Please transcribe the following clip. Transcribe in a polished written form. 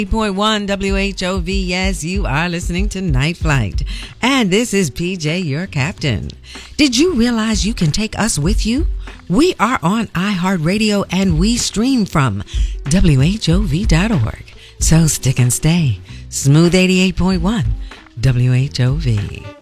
8.1 WHOV. Yes, you are listening to Night Flight. And this is PJ, your captain. Did you realize you can take us with you? We are on iHeartRadio and we stream from WHOV.org. So stick and stay. Smooth 88.1 WHOV.